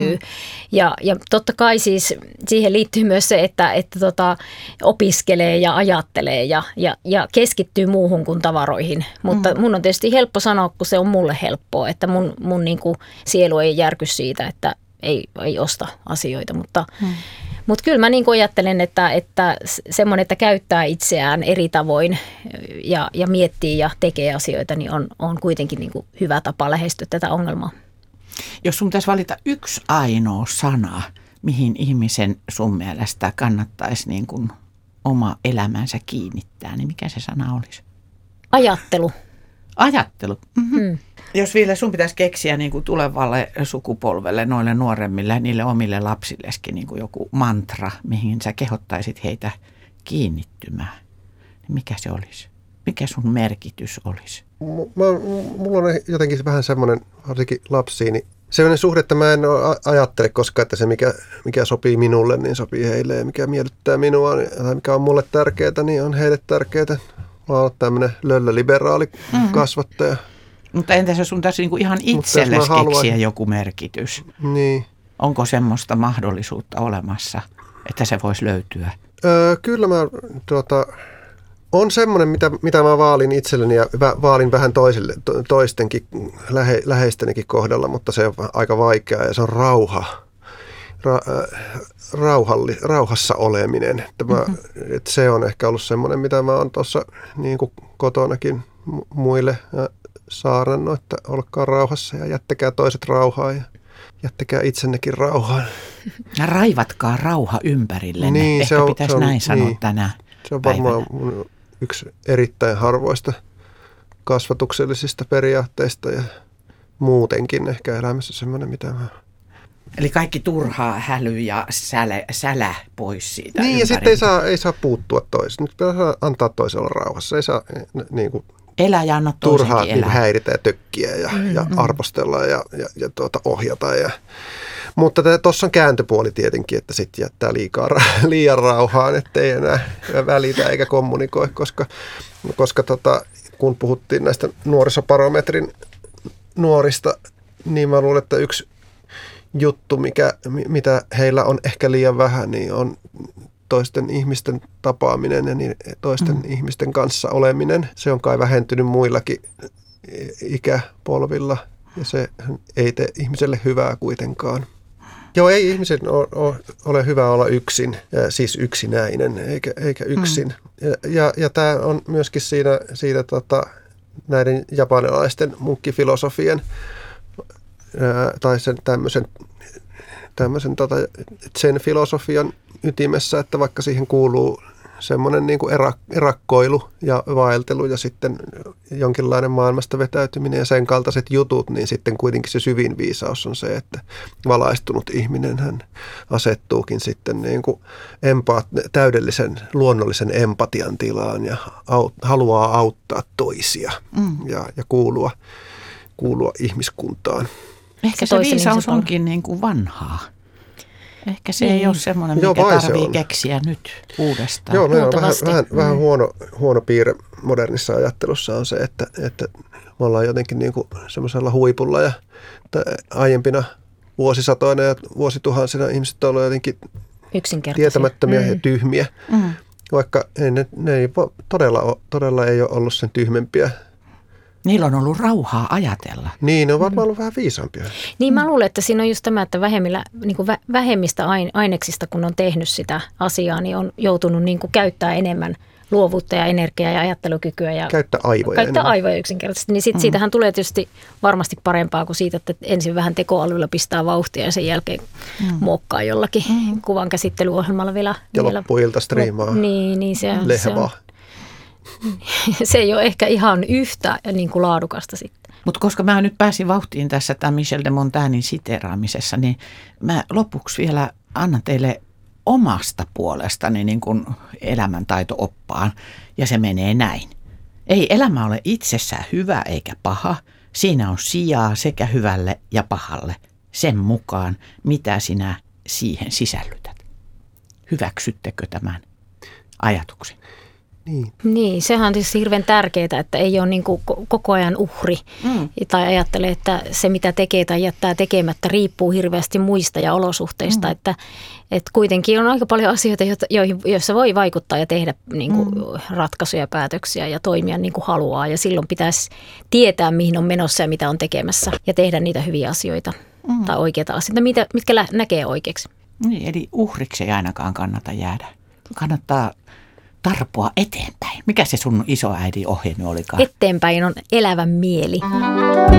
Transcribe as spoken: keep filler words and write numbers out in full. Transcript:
Mm. Ja, ja totta kai siis siihen liittyy myös se, että, että tota, opiskelee ja ajattelee ja, ja, ja keskittyy muuhun kuin tavaroihin. Mutta mm. mun on tietysti helppo sanoa, kun se on mulle helppoa, että mun, mun niin kuin sielu ei järky siitä, että ei, ei osta asioita. Mutta, mm. mutta kyllä mä niin kuin ajattelen, että, että semmoinen, että käyttää itseään eri tavoin ja, ja miettii ja tekee asioita, niin on, on kuitenkin niin kuin hyvä tapa lähestyä tätä ongelmaa. Jos sun pitäisi valita yksi ainoa sana, mihin ihmisen sun mielestä kannattaisi niin kuin oma elämänsä kiinnittää, niin mikä se sana olisi? Ajattelu. Ajattelu. Mm-hmm. Mm. Jos vielä sun pitäisi keksiä niin kuin tulevalle sukupolvelle, noille nuoremmille, niille omille lapsillekin niin kuin joku mantra, mihin sä kehottaisit heitä kiinnittymään, niin mikä se olisi? Mikä sun merkitys olisi? Mä, mulla on jotenkin vähän semmoinen, varsinkin lapsiin, niin sellainen suhde, että mä en ajattele koskaan, että se mikä, mikä sopii minulle, niin sopii heille ja mikä miellyttää minua tai mikä on mulle tärkeää, niin on heille tärkeää. Mä oon tämmöinen löllöliberaali mm-hmm. kasvattaja. Mutta entäs jos sun tässä niinku ihan itsellesi haluan keksiä joku merkitys? Niin. Onko semmoista mahdollisuutta olemassa, että se voisi löytyä? Öö, kyllä mä tuota... On semmoinen, mitä, mitä mä vaalin itselleni ja vaalin vähän toisille, toistenkin lähe, läheistenikin kohdalla, mutta se on aika vaikeaa ja se on rauha. Ra, rauhalli, rauhassa oleminen. Että mä, mm-hmm. että se on ehkä ollut semmoinen, mitä mä oon tuossa niin kuin kotonakin muille saarnannut, että olkaa rauhassa ja jättäkää toiset rauhaan ja jättäkää itsennekin rauhaan. Ja raivatkaa rauha ympärillenne. Niin, ehkä se on, pitäisi se on, näin sanoa niin. tänään. Se on varmaan mun yksi erittäin harvoista kasvatuksellisista periaatteista ja muutenkin ehkä elämässä semmoinen, mitä mä... Eli kaikki turhaa häly ja sälä, sälä pois siitä. Niin, ja sitten ei saa, ei saa puuttua toiseen. Nyt pitää antaa toisella rauhassa. Ei saa niin kuin elää ja anna turhaa niin häiritä ja tökkiä ja, mm, ja mm. arvostella ja, ja, ja tuota, ohjata. Ja. Mutta tuossa on kääntöpuoli tietenkin, että sitten jättää liikaa, liian rauhaan, ettei enää välitä eikä kommunikoi, koska, koska tota, kun puhuttiin näistä nuorisobarometrin nuorista, niin mä luulen, että yksi juttu, mikä, mitä heillä on ehkä liian vähän, niin on toisten ihmisten tapaaminen ja niin toisten mm. ihmisten kanssa oleminen. Se on kai vähentynyt muillakin ikäpolvilla ja se ei tee ihmiselle hyvää kuitenkaan. Joo, ei ihmisen ole, ole hyvä olla yksin, siis yksinäinen eikä, eikä yksin. Mm. Ja, ja, ja tämä on myöskin siinä, siitä tota, näiden japanilaisten munkkifilosofien ää, tai sen tämmöisen, tämmöisen tota, zen-filosofian ytimessä, että vaikka siihen kuuluu semmoinen niin kuin erak, erakkoilu ja vaeltelu ja sitten jonkinlainen maailmasta vetäytyminen ja sen kaltaiset jutut, niin sitten kuitenkin se syvin viisaus on se, että valaistunut ihminen hän asettuukin sitten niin kuin empaat, täydellisen luonnollisen empatian tilaan ja aut, haluaa auttaa toisia mm. ja, ja kuulua, kuulua ihmiskuntaan. Ehkä se, se viisaus onkin niin kuin vanhaa. Ehkä se niin. ei ole semmoinen, mikä tarvitsee keksiä nyt uudestaan. Joo, meillä on vähän, vähän, mm. vähän huono, huono piirre modernissa ajattelussa on se, että, että me ollaan jotenkin niin kuin semmoisella huipulla ja aiempina vuosisatoina ja vuosituhansina ihmiset ovat jotenkin tietämättömiä mm. ja tyhmiä, mm. vaikka ne, ne ei todella, todella ei ole ollut sen tyhmempiä. Niillä on ollut rauhaa ajatella. Niin, ne on varmaan ollut vähän viisaampia. Niin mä luulen, että siinä on just tämä, että vähemmillä, niin kuin vähemmistä aineksista, kun on tehnyt sitä asiaa, niin on joutunut niin kuin käyttää enemmän luovuutta ja energiaa ja ajattelukykyä. Ja käyttää aivoja Käyttää enemmän. aivoja yksinkertaisesti. Niin sit, mm. siitähän tulee tietysti varmasti parempaa kuin siitä, että ensin vähän tekoälyllä pistää vauhtia ja sen jälkeen mm. muokkaa jollakin mm. kuvan käsittelyohjelmalla vielä. Ja vielä loppuilta striimaa niin, niin se, lehvaa. Se, se ei ole ehkä ihan yhtä niin kuin laadukasta sitten. Mutta koska mä nyt pääsin vauhtiin tässä tämän Michel de Montaignin siteraamisessa, niin mä lopuksi vielä annan teille omasta puolestani niin kuin elämäntaito-oppaan, ja se menee näin. Ei elämä ole itsessään hyvä eikä paha. Siinä on sijaa sekä hyvälle ja pahalle sen mukaan, mitä sinä siihen sisällytät. Hyväksyttekö tämän ajatuksen? Niin. Niin, sehän on tietysti hirveän tärkeää, että ei ole niin kuin koko ajan uhri mm. tai ajattele, että se mitä tekee tai jättää tekemättä riippuu hirveästi muista ja olosuhteista. Mm. Että, että kuitenkin on aika paljon asioita, joihin, joissa voi vaikuttaa ja tehdä niin kuin mm. ratkaisuja, päätöksiä ja toimia niin kuin haluaa. Ja silloin pitäisi tietää, mihin on menossa ja mitä on tekemässä ja tehdä niitä hyviä asioita mm. tai oikeita asioita, mitä, mitkä lä- näkee oikeaksi. Niin, eli uhriksi ei ainakaan kannata jäädä. Kannattaa tarpoa eteenpäin. Mikä se sun isoäidin ohje nyt olikaan? Eteenpäin on elävä mieli.